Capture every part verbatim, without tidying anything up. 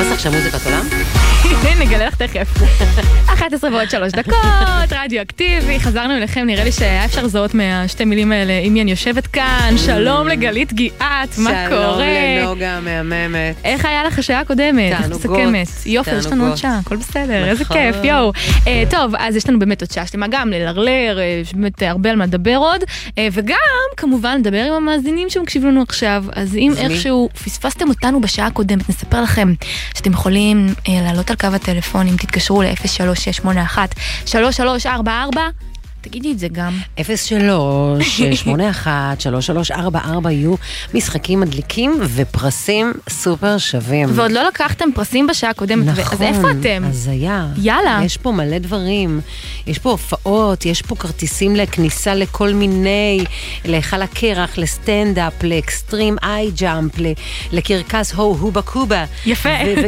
מה עכשיו מוזיקת עולם? נגלה לך תכף. אחת עשרה ועוד שלוש דקות, רדיו אקטיבי, חזרנו אליכם, נראה לי שהיה אפשר לזהות מהשתי מילים האלה, אם אני יושבת כאן, שלום לגלית גיאת, מה קורה? שלום לנוגה המהממת. איך היה לך השעה הקודמת? תענוגות. יופי, יש לנו עוד שעה, הכל בסדר, איזה כיף, יואו. טוב, אז יש לנו באמת עוד שעה שלמה, גם ללרלר, באמת הרבה על מה לדבר עוד, וגם כמובן לדבר עם המאזינים שמקשיבים לנו עכשיו, אז אם איכשהו פספסתם אותנו בשעה הקודמת, נספר לכם שאתם יכולים לעלות על קו הטלפון, אם תתקשרו ל-אפס שלוש שש שמונה אחת שלוש שלוש ארבע ארבע, תגידי את זה גם. אפס שלוש שמונה אחת שלוש שלוש ארבע ארבע יהיו משחקים מדליקים ופרסים סופר שווים. ועוד לא לקחתם פרסים בשעה הקודמת, נכון, אז איפה אתם? אז היה. יאללה. יש פה מלא דברים, יש פה הופעות, יש פה כרטיסים לכניסה לכל מיני, להיכל הקרח, לסטנדאפ, לאקסטרים איי ג'אמפ, לקרקס הו הובה קובה. יפה.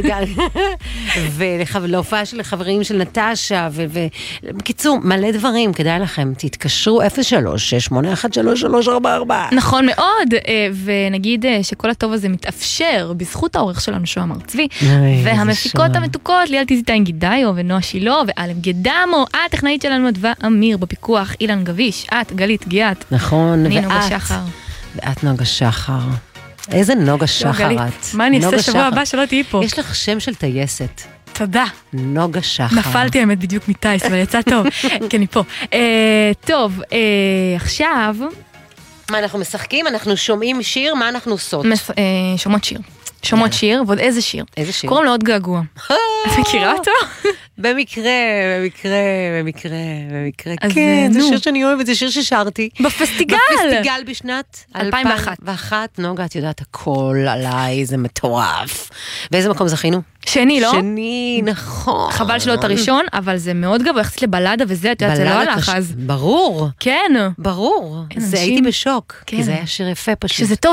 ולהופעה של חברים של נטשה, ובקיצור, מלא דברים, כדאי לכם, תתקשרו אפס שלוש שש שמונה אחת שלוש שלוש ארבע ארבע. נכון מאוד, ונגיד שכל הטוב הזה מתאפשר בזכות האורך שלנו שוהם ארצבי, והמפיקות המתוקות ליאל טיזיטיין גידאיו ונועה שילו ואלם גדמו, הטכנאית שלנו אדווה אמיר בפיקוח, אילן גביש, את גלית גיאת. נכון, אני נוגה שחר. ואת נוגה שחר. איזה נוגה שחר את. מה אני אעשה שבוע הבא שלא תהיי פה? יש לך שם של טייסת. תודה. נוגה שחר. נפלתי האמת בדיוק מטייס, אבל יצא טוב. כן, אני פה. טוב, עכשיו... מה אנחנו משחקים? אנחנו שומעים שיר? מה אנחנו עושות? שומעות שיר. שומעות שיר, ועוד איזה שיר? איזה שיר? קוראים לו עוד געגוע. את מכירה אותו? במקרה, במקרה, במקרה, במקרה. כן, זה שיר שאני אוהבת, זה שיר ששרתי. בפסטיגל. בפסטיגל בשנת אלפיים ואחת. ואחת. נוגה, את יודעת הכל עליי, זה מטורף. באיזה מקום זכינו? שני, לא? שני, נכון. חבל שלא את הראשון, אבל זה מאוד גבוה, יחסית לבלדה וזה, את יודעת, זה לא הלך אז. ברור. כן. ברור. זה הייתי בשוק, כי זה היה שיר יפה פשוט. שזה טוב